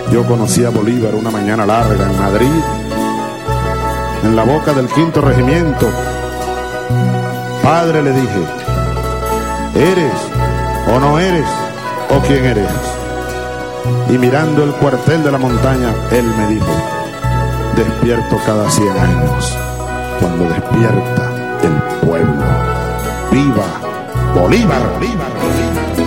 Yo conocí a Bolívar una mañana larga en Madrid, en la boca del 5º regimiento. Padre, le dije, ¿eres o no eres o quién eres? Y mirando el cuartel de la montaña, él me dijo, despierto cada 100 años, cuando despierta el pueblo. ¡Viva Bolívar! ¡Viva Bolívar!